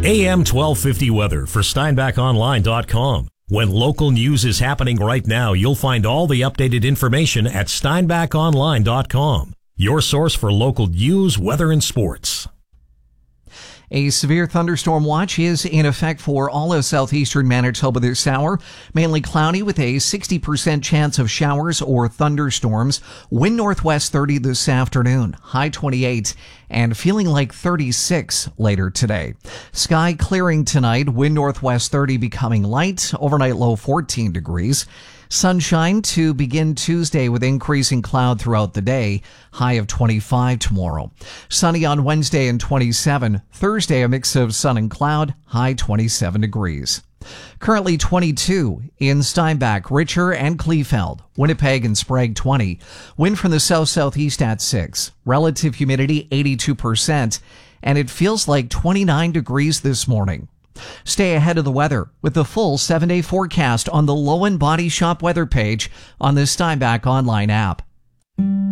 AM 1250 weather for SteinbachOnline.com. When local news is happening right now, you'll find all the updated information at SteinbachOnline.com. Your source for local news, weather, and sports. A severe thunderstorm watch is in effect for all of southeastern Manitoba this hour. Mainly cloudy with a 60% chance of showers or thunderstorms. Wind northwest 30 this afternoon, high 28, and feeling like 36 later today. Sky clearing tonight, wind northwest 30 becoming light, overnight low 14 degrees. Sunshine to begin Tuesday with increasing cloud throughout the day, high of 25 tomorrow. Sunny on Wednesday and 27. Thursday, a mix of sun and cloud, high 27 degrees. Currently 22 in Steinbach, Richer, and Kleefeld. Winnipeg and Sprague 20. Wind from the south-southeast at 6. Relative humidity 82%. And it feels like 29 degrees this morning. Stay ahead of the weather with the full 7-day forecast on the Lowen Body Shop weather page on the Steinbach Online app.